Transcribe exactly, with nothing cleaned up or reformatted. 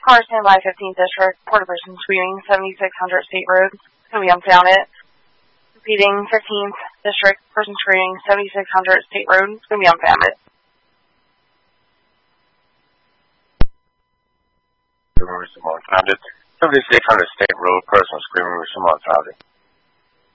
Car standby, fifteenth District, report a person screaming, seventy-six hundred State Road. It's going to be unfounded. Repeating, fifteenth District, person screaming, seventy-six hundred State Road. It's going to be unfounded. Screaming, some unfounded. seventy-six hundred State Road, person screaming, some unfounded.